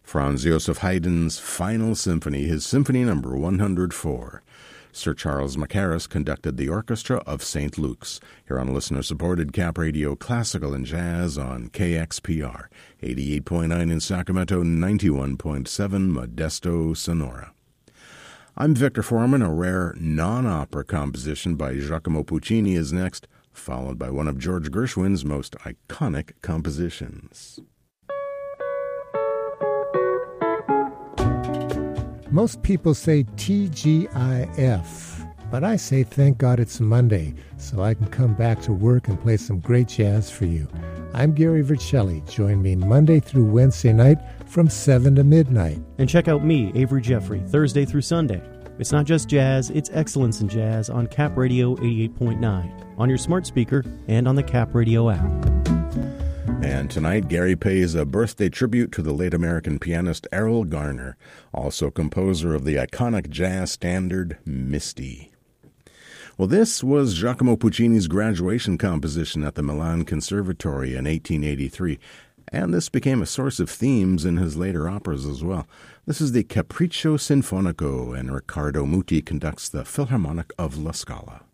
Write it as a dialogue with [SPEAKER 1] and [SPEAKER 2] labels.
[SPEAKER 1] Franz Joseph Haydn's Final Symphony, his Symphony Number 104. Sir Charles Mackerras conducted the orchestra of St. Luke's, here on listener-supported Cap Radio Classical and Jazz on KXPR, 88.9 in Sacramento, 91.7 Modesto, Sonora. I'm Victor Foreman. A rare non-opera composition by Giacomo Puccini is next, followed by one of George Gershwin's most iconic compositions.
[SPEAKER 2] Most people say TGIF, but I say thank God it's Monday, so I can come back to work and play some great jazz for you. I'm Gary Vercelli. Join me Monday through Wednesday night from 7 to midnight.
[SPEAKER 3] And check out me, Avery Jeffrey, Thursday through Sunday. It's not just jazz, it's excellence in jazz on Cap Radio 88.9, on your smart speaker, and on the Cap Radio app.
[SPEAKER 1] And tonight, Gary pays a birthday tribute to the late American pianist Errol Garner, also composer of the iconic jazz standard, Misty. Well, this was Giacomo Puccini's graduation composition at the Milan Conservatory in 1883, and this became a source of themes in his later operas as well. This is the Capriccio Sinfonico, and Riccardo Muti conducts the Philharmonic of La Scala.